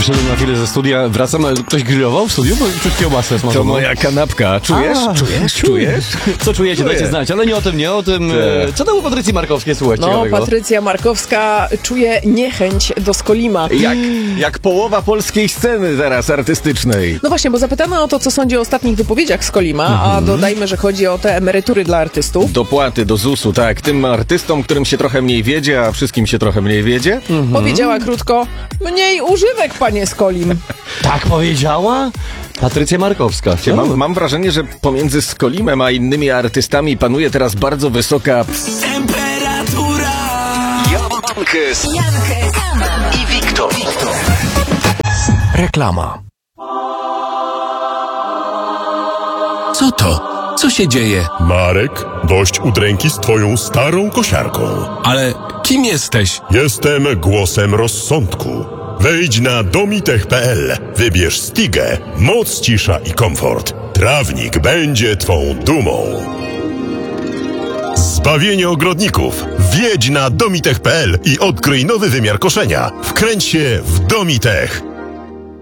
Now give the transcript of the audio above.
Wyszedłem na chwilę ze studia, wracam, ale ktoś grillował w studiu? Bo czuć kiełbasę smażoną. To moja kanapka. Czujesz? Czujesz? Co czujecie? Dajcie znać, ale nie o tym. Co tam u Patrycji Markowskiej słuchać No, ciekawego? Patrycja Markowska czuje niechęć do Skolima. Jak połowa polskiej sceny teraz artystycznej. No właśnie, bo zapytano o to, co sądzi o ostatnich wypowiedziach Skolima, a dodajmy, że chodzi o te emerytury dla artystów. Dopłaty do ZUS-u, tak. Tym artystom, którym się trochę mniej wiedzie, a wszystkim się trochę mniej wiedzie. Powiedziała krótko, mniej używek, panie Skolim. Tak powiedziała? Patrycja Markowska. Mam wrażenie, że pomiędzy Skolimem a innymi artystami panuje teraz bardzo wysoka temperatura. Jankes i Wiktor. Reklama. Co to? Co się dzieje? Marek, dość udręki z twoją starą kosiarką. Ale kim jesteś? Jestem głosem rozsądku. Wejdź na domitech.pl, wybierz Stigę, moc, cisza i komfort. Trawnik będzie twą dumą. Zbawienie ogrodników. Wjedź na domitech.pl i odkryj nowy wymiar koszenia. Wkręć się w Domitech.